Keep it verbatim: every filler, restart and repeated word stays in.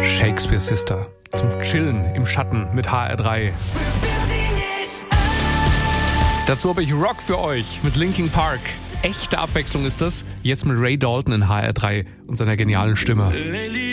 Shakespeare Sister. Zum Chillen im Schatten mit H R drei. Dazu habe ich Rock für euch mit Linkin Park. Echte Abwechslung ist das. Jetzt mit Ray Dalton in H R drei und seiner genialen Stimme. Lately